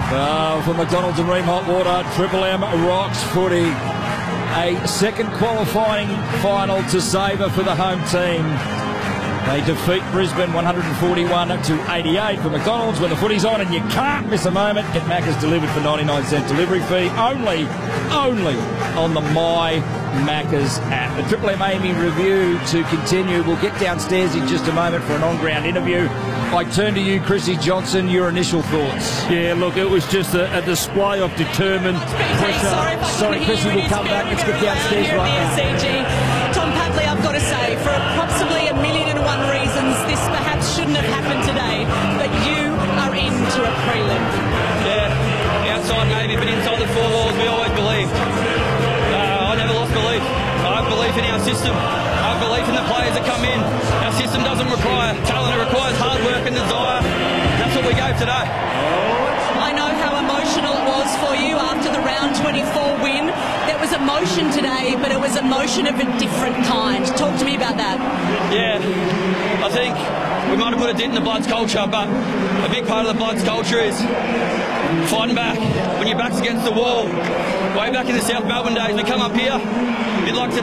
For McDonald's and Ream Hot Water, Triple M rocks footy. A second qualifying final to savour for the home team. They defeat Brisbane 141-88 for McDonald's when the footy's on, and you can't miss a moment. Get Macca's delivered for 99-cent delivery fee only on the My Macca's app. The Triple M Amy review to continue. We'll get downstairs in just a moment for an on-ground interview. I turn to you, Chrissy Johnson, your initial thoughts. Yeah, look, it was just a display of determined pressure. Sorry, Chrissy, we'll come back. Let's get downstairs right now. Tom Papley, I've got to say, for possibly 1,000,001 reasons, this perhaps shouldn't have happened today, but you are into a prelim. Yeah, outside maybe, but inside the four walls, we always believed. I never lost belief. I have belief in our system. I have belief in the players that come in. Our system doesn't require talent, it requires hard work and desire. That's what we gave today. I know how emotional it was for you after the round 24 win. There was emotion today, but it was emotion of a different kind. Talk to me about that. Yeah, I think we might have put a dent in the Bloods culture, but a big part of the Bloods culture is fighting back. When your back's against the wall, way back in the South Melbourne days, we come up here, a bit like today.